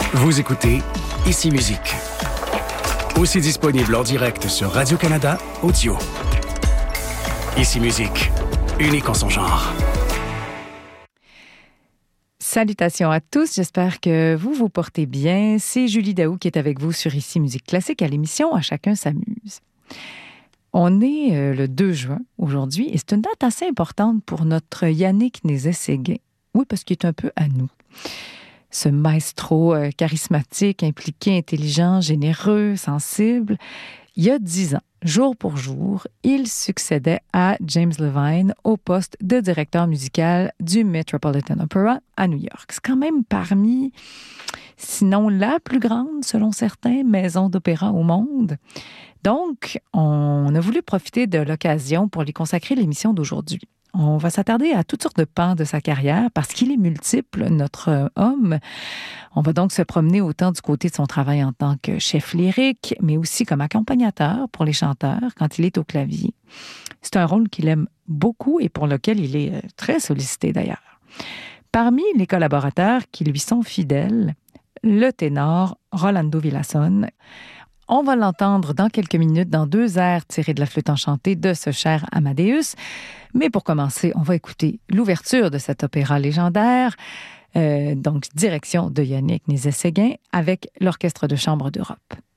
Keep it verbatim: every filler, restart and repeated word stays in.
Vous écoutez Ici Musique. Aussi disponible en direct sur Radio-Canada Audio. Ici Musique, unique en son genre. Salutations à tous, j'espère que vous vous portez bien. C'est Julie Daou qui est avec vous sur Ici Musique Classique à l'émission À chacun s'amuse. On est euh, le deux juin aujourd'hui et c'est une date assez importante pour notre Yannick Nézet-Séguin. Oui, parce qu'il est un peu à nous. Ce maestro euh, charismatique, impliqué, intelligent, généreux, sensible. Il y a dix ans, jour pour jour, il succédait à James Levine au poste de directeur musical du Metropolitan Opera à New York. C'est quand même parmi, sinon la plus grande, selon certains, maison d'opéra au monde. Donc, on a voulu profiter de l'occasion pour lui consacrer l'émission d'aujourd'hui. On va s'attarder à toutes sortes de pans de sa carrière parce qu'il est multiple, notre homme. On va donc se promener autant du côté de son travail en tant que chef lyrique, mais aussi comme accompagnateur pour les chanteurs quand il est au clavier. C'est un rôle qu'il aime beaucoup et pour lequel il est très sollicité d'ailleurs. Parmi les collaborateurs qui lui sont fidèles, le ténor Rolando Villazón. On va l'entendre dans quelques minutes dans deux airs tirés de la flûte enchantée de ce cher Amadeus. Mais pour commencer, on va écouter l'ouverture de cet opéra légendaire, euh, donc direction de Yannick Nézet-Séguin avec l'Orchestre de chambre d'Europe.